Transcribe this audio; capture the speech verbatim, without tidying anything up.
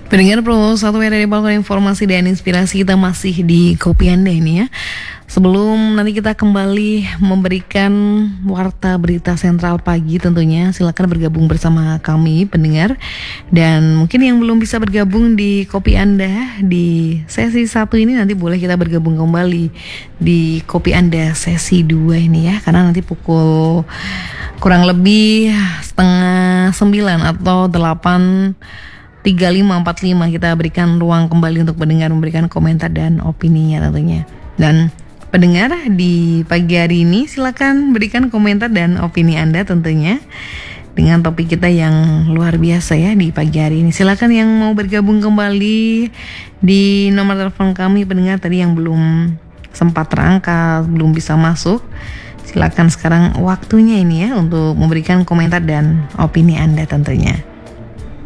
Pendengar Pro satu dari Balkon Informasi dan Inspirasi, kita masih di Kopi Anda ini ya. Sebelum nanti kita kembali memberikan warta berita sentral pagi tentunya, silakan bergabung bersama kami pendengar. Dan mungkin yang belum bisa bergabung di Kopi Anda di sesi satu ini, nanti boleh kita bergabung kembali di Kopi Anda sesi dua ini ya. Karena nanti pukul kurang lebih setengah sembilan atau delapan tiga puluh lima empat puluh lima kita berikan ruang kembali untuk pendengar memberikan komentar dan opininya tentunya. Dan pendengar di pagi hari ini silakan berikan komentar dan opini Anda tentunya dengan topik kita yang luar biasa ya di pagi hari ini. Silakan yang mau bergabung kembali di nomor telepon kami pendengar tadi yang belum sempat terangkat, belum bisa masuk. Silakan sekarang waktunya ini ya untuk memberikan komentar dan opini Anda tentunya.